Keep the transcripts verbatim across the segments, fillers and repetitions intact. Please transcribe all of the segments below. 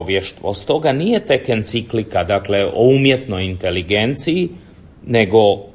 čovještvo. Stoga nije tek enciklika, dakle, o umjetnoj inteligenciji, nego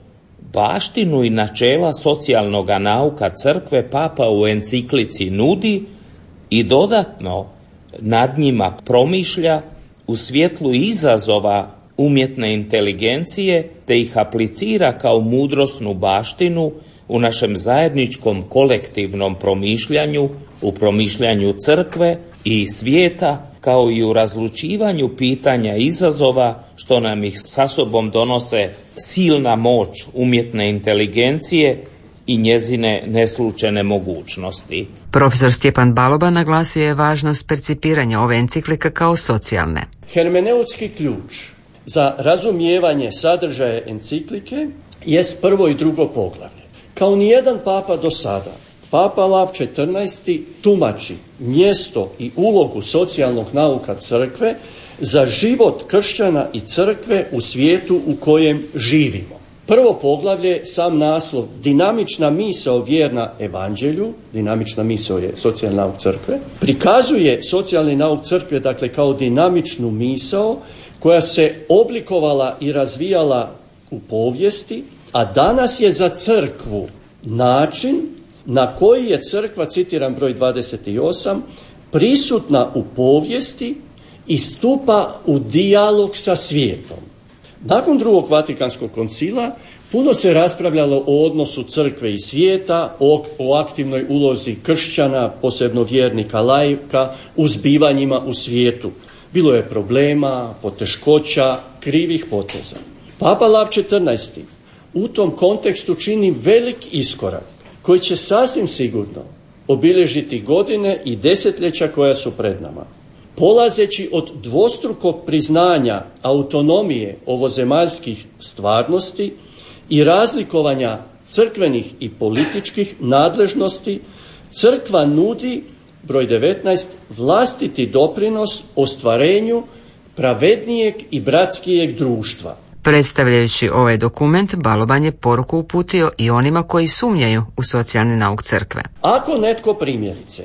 baštinu i načela socijalnog nauka crkve Papa u enciklici nudi i dodatno nad njima promišlja u svjetlu izazova umjetne inteligencije, te ih aplicira kao mudrosnu baštinu u našem zajedničkom kolektivnom promišljanju, u promišljanju crkve i svijeta, kao i u razlučivanju pitanja izazova što nam ih sa sobom donose silna moć umjetne inteligencije i njezine neslučene mogućnosti. Profesor Stjepan Baloban naglasio je važnost percipiranja ove enciklike kao socijalne. Hermeneutski ključ za razumijevanje sadržaja enciklike jest prvo i drugo poglavlje. Kao nijedan papa do sada, Papa Lav četrnaesti tumači mjesto i ulogu socijalnog nauka crkve za život kršćana i crkve u svijetu u kojem živimo. Prvo poglavlje, sam naslov, dinamična misao vjerna evanđelju, dinamična misao je socijalni nauk crkve, prikazuje socijalni nauk crkve, dakle, kao dinamičnu misao koja se oblikovala i razvijala u povijesti, a danas je za crkvu način na koji je crkva, citiram broj dvadeset osam, prisutna u povijesti i stupa u dijalog sa svijetom. Nakon drugog Vatikanskog koncila puno se raspravljalo o odnosu crkve i svijeta, o, o aktivnoj ulozi kršćana, posebno vjernika laika, u zbivanjima u svijetu. Bilo je problema, poteškoća, krivih poteza. Papa Lav četrnaesti u tom kontekstu čini velik iskorak koji će sasvim sigurno obilježiti godine i desetljeća koja su pred nama. Polazeći od dvostrukog priznanja autonomije ovozemaljskih stvarnosti i razlikovanja crkvenih i političkih nadležnosti, crkva nudi, broj devetnaest, vlastiti doprinos ostvarenju pravednijeg i bratskijeg društva. Predstavljajući ovaj dokument, Baloban je poruku uputio i onima koji sumnjaju u socijalni nauk crkve. Ako netko primjerice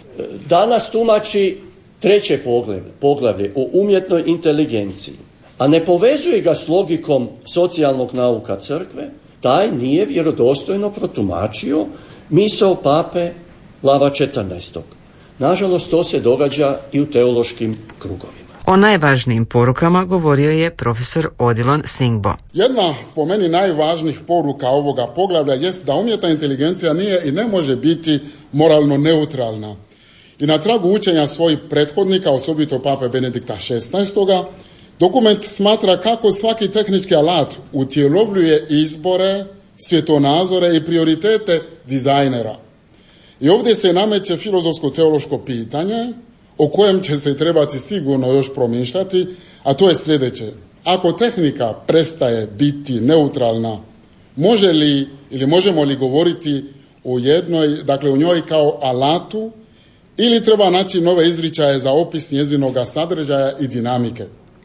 danas tumači treće poglavlje, poglavlje o umjetnoj inteligenciji, a ne povezuje ga s logikom socijalnog nauka crkve, taj nije vjerodostojno protumačio misao pape Lava četrnaestog. Nažalost, to se događa i u teološkim krugovima. O najvažnijim porukama govorio je profesor Odilon Singbo. Jedna po meni najvažnijih poruka ovoga poglavlja jest da umjetna inteligencija nije i ne može biti moralno neutralna. I na tragu učenja svojih prethodnika, osobito pape Benedikta šesnaestoga, dokument smatra kako svaki tehnički alat utjelovljuje izbore, svjetonazore i prioritete dizajnera. I ovdje se nameće filozofsko-teološko pitanje o kojem će se trebati sigurno još promišljati, a to je sljedeće. Ako tehnika prestaje biti neutralna, može li ili možemo li govoriti o jednoj, dakle o njoj kao alatu, ili treba naći nove izričaje za opis njezinoga sadržaja i dinamike.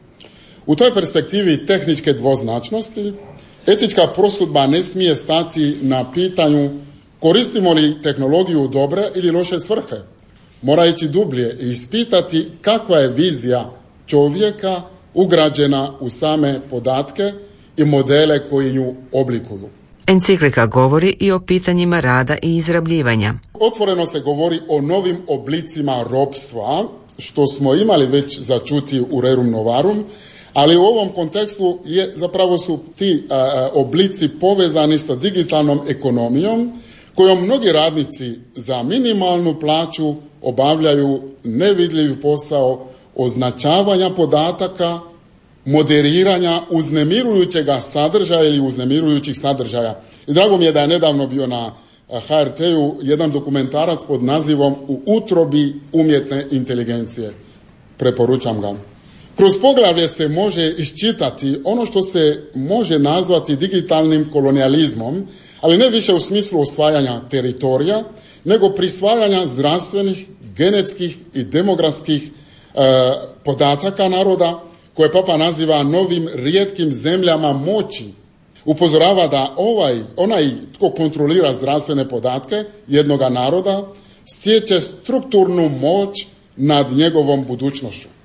U toj perspektivi tehničke dvoznačnosti, etička prosudba ne smije stati na pitanju koristimo li tehnologiju u dobre ili loše svrhe. Mora ići dublje i ispitati kakva je vizija čovjeka ugrađena u same podatke i modele koji nju oblikuju. Enciklika govori i o pitanjima rada i izrabljivanja. Otvoreno se govori o novim oblicima ropstva, što smo imali već za čuti u Rerum Novarum, ali u ovom kontekstu je, zapravo su ti a, oblici povezani sa digitalnom ekonomijom, kojom mnogi radnici za minimalnu plaću obavljaju nevidljivi posao označavanja podataka, moderiranja uznemirujućeg sadržaja ili uznemirujućih sadržaja. I drago mi je da je nedavno bio na ha er te-u jedan dokumentarac pod nazivom U utrobi umjetne inteligencije. Preporučam ga. Kroz poglavlje se može iščitati ono što se može nazvati digitalnim kolonijalizmom, ali ne više u smislu osvajanja teritorija, nego prisvajanja zdravstvenih, genetskih i demografskih e, podataka naroda, koje papa naziva novim rijetkim zemljama moći. Upozorava da ovaj, onaj tko kontrolira zdravstvene podatke jednoga naroda stječe strukturnu moć nad njegovom budućnošću.